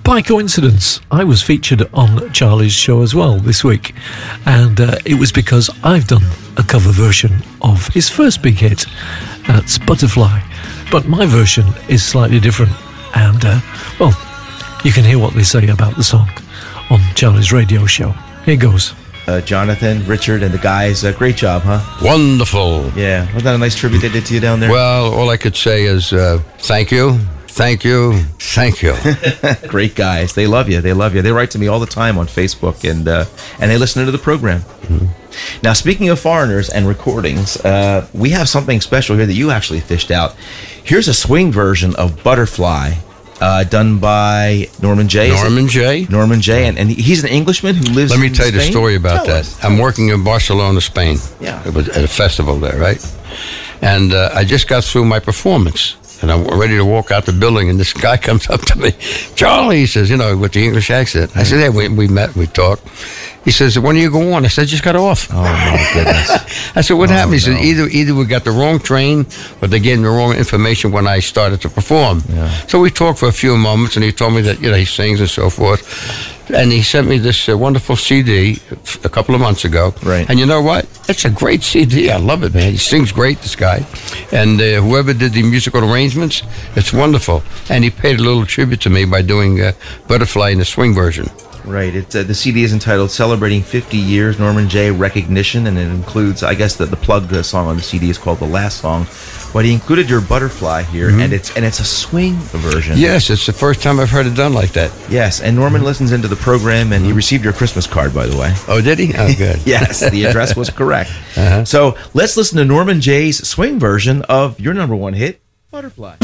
by coincidence, I was featured on Charlie's show as well this week, and it was because I've done a cover version of his first big hit. That's Butterfly, but my version is slightly different, and well, you can hear what they say about the song on Charlie's radio show. Here goes. Jonathan, Richard, and the guys, great job, huh? Wonderful. Yeah, wasn't that a nice tribute they did to you down there? Well, all I could say is thank you, thank you, thank you. Great guys. They love you. They love you. They write to me all the time on Facebook, and they listen to the program. Mm-hmm. Now, speaking of foreigners and recordings, we have something special here that you actually fished out. Here's a swing version of Butterfly. Done by Norman Jay. Norman Jay, and he's an Englishman who lives in Spain. Let me tell you the story about that. I'm working in Barcelona, Spain. Yeah. It was at a festival there, right? And I just got through my performance, and I'm ready to walk out the building, and this guy comes up to me. Charlie, he says, with the English accent. I said, yeah, we met, we talked. He says, when do you go on? I said, just got off. Oh, my goodness. I said, what happened? He said, either we got the wrong train or they gave me the wrong information when I started to perform. Yeah. So we talked for a few moments, and he told me that, he sings and so forth. And he sent me this wonderful CD a couple of months ago. Right. And you know what? It's a great CD. I love it, man. He sings great, this guy. And whoever did the musical arrangements, it's wonderful. And he paid a little tribute to me by doing Butterfly in the swing version. Right. The CD is entitled Celebrating 50 Years Norman Jay Recognition, and it includes, I guess, the plug song on the CD is called The Last Song. But he included your Butterfly here, and it's a swing version. Yes, it's the first time I've heard it done like that. Yes, and Norman listens into the program, and he received your Christmas card, by the way. Oh, did he? Oh, good. Yes, the address was correct. So let's listen to Norman Jay's swing version of your number one hit, Butterfly.